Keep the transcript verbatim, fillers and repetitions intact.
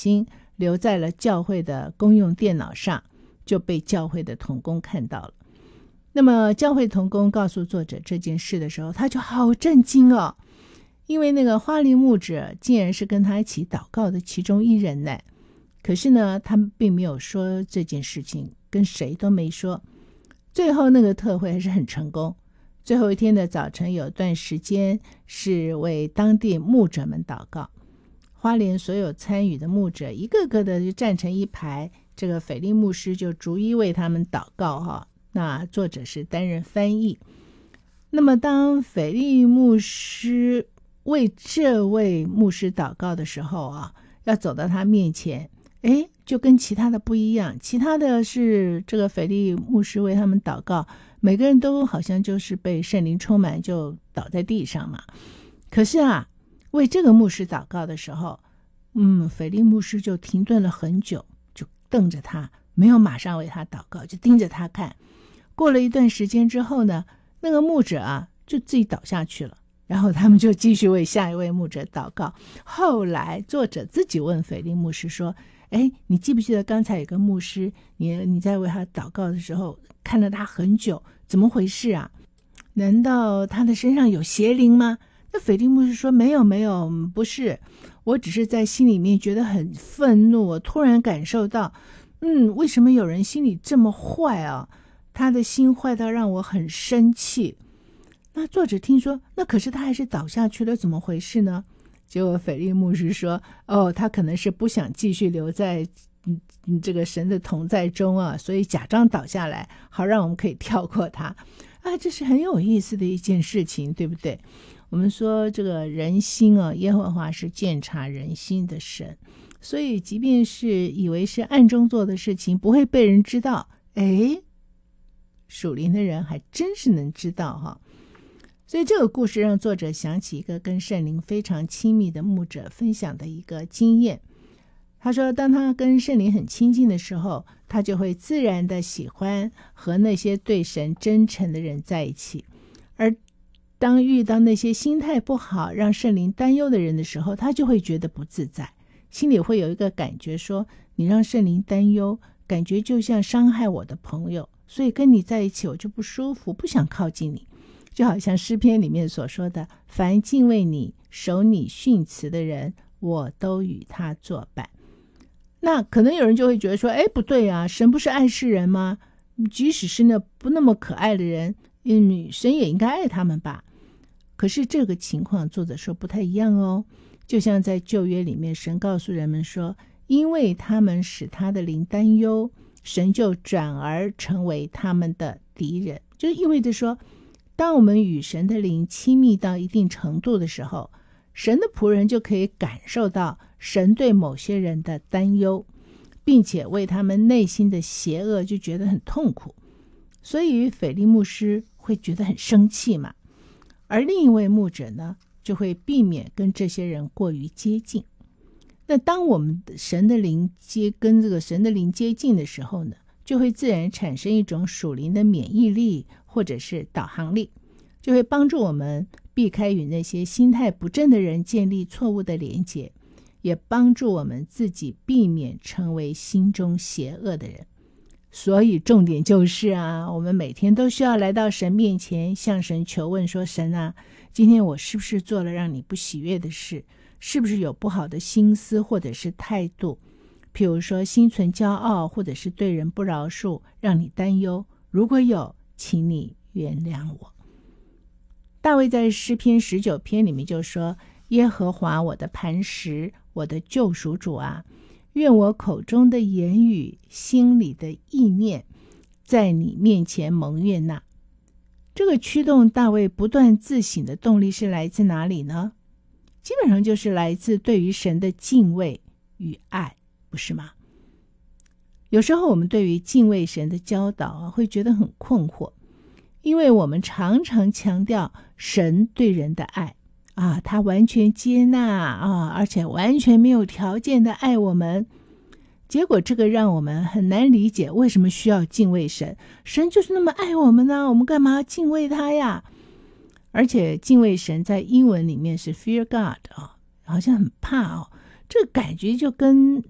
心留在了教会的公用电脑上，就被教会的同工看到了。那么教会同工告诉作者这件事的时候，他就好震惊哦，因为那个花梨牧者竟然是跟他一起祷告的其中一人呢。可是呢，他们并没有说这件事情，跟谁都没说。最后那个特会还是很成功。最后一天的早晨，有段时间是为当地牧者们祷告。花莲所有参与的牧者一个个的就站成一排，这个斐利牧师就逐一为他们祷告哈。那作者是担任翻译。那么当斐利牧师为这位牧师祷告的时候啊，要走到他面前，诶，就跟其他的不一样。其他的是这个斐利牧师为他们祷告，每个人都好像就是被圣灵充满，就倒在地上嘛。可是啊，为这个牧师祷告的时候，嗯，斐利牧师就停顿了很久，就瞪着他，没有马上为他祷告，就盯着他看。过了一段时间之后呢，那个牧者啊就自己倒下去了，然后他们就继续为下一位牧者祷告。后来作者自己问斐利牧师说，哎，你记不记得刚才有个牧师，你你在为他祷告的时候看了他很久，怎么回事啊？难道他的身上有邪灵吗？那斐利牧师说，没有没有，不是，我只是在心里面觉得很愤怒，我突然感受到，嗯，为什么有人心里这么坏啊？他的心坏到让我很生气。那作者听说，那可是他还是倒下去了，怎么回事呢？结果斐利牧师说，哦，他可能是不想继续留在嗯这个神的同在中啊，所以假装倒下来，好让我们可以跳过他啊。这是很有意思的一件事情，对不对？我们说这个人心啊，耶和华是鉴察人心的神，所以即便是以为是暗中做的事情，不会被人知道，诶，属灵的人还真是能知道哈。所以这个故事让作者想起一个跟圣灵非常亲密的牧者分享的一个经验。他说，当他跟圣灵很亲近的时候，他就会自然的喜欢和那些对神真诚的人在一起，而当遇到那些心态不好让圣灵担忧的人的时候，他就会觉得不自在，心里会有一个感觉说，你让圣灵担忧，感觉就像伤害我的朋友，所以跟你在一起我就不舒服，不想靠近你。就好像诗篇里面所说的，凡敬畏你守你训词的人，我都与他作伴。那可能有人就会觉得说，哎，不对啊，神不是爱世人吗？即使是那不那么可爱的人，嗯，神也应该爱他们吧。可是这个情况作者说不太一样哦。就像在旧约里面，神告诉人们说，因为他们使他的灵担忧，神就转而成为他们的敌人。就意味着说，当我们与神的灵亲密到一定程度的时候，神的仆人就可以感受到神对某些人的担忧，并且为他们内心的邪恶就觉得很痛苦，所以斐利牧师会觉得很生气嘛。而另一位牧者呢，就会避免跟这些人过于接近。那当我们神的灵接跟这个神的灵接近的时候呢，就会自然产生一种属灵的免疫力或者是导航力，就会帮助我们避开与那些心态不正的人建立错误的连结，也帮助我们自己避免成为心中邪恶的人。所以重点就是啊，我们每天都需要来到神面前，向神求问说，神啊，今天我是不是做了让你不喜悦的事？是不是有不好的心思或者是态度？譬如说心存骄傲，或者是对人不饶恕，让你担忧，如果有，请你原谅我。大卫在诗篇十九篇里面就说，耶和华我的磐石，我的救赎主啊，愿我口中的言语，心里的意念，在你面前蒙悦纳。这个驱动大卫不断自省的动力是来自哪里呢？基本上就是来自对于神的敬畏与爱，不是吗？有时候我们对于敬畏神的教导啊，会觉得很困惑，因为我们常常强调神对人的爱啊，他完全接纳啊，而且完全没有条件的爱我们。结果这个让我们很难理解，为什么需要敬畏神？神就是那么爱我们呢，我们干嘛要敬畏他呀？而且敬畏神在英文里面是 fear God 啊，好像很怕哦。这个感觉就跟